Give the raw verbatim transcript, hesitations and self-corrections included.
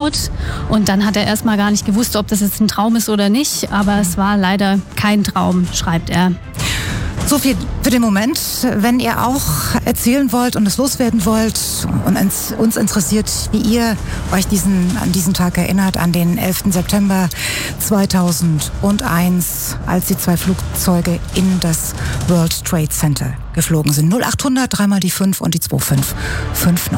angeschaut und dann hat er erstmal gar nicht gewusst, ob das jetzt ein Traum ist oder nicht, aber es war leider kein Traum, schreibt er. So viel für den Moment. Wenn ihr auch erzählen wollt und es loswerden wollt und uns interessiert, wie ihr euch diesen, an diesen Tag erinnert, an den elften September zweitausendeins, als die zwei Flugzeuge in das World Trade Center geflogen sind. null achthundert, dreimal die fünf und die zwei fünf fünf neun.